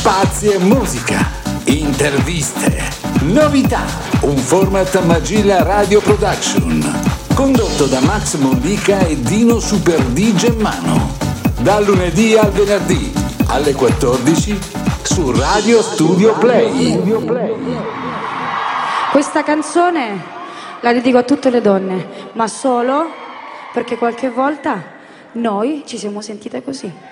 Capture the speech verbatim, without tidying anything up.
spazi e musica, interviste, novità, un format Magilla Radio Production, condotto da Max Mollica e Dino Super D Gemmano, dal lunedì al venerdì alle quattordici su Radio Studio Play. Questa canzone la dedico a tutte le donne, ma solo perché qualche volta noi ci siamo sentite così.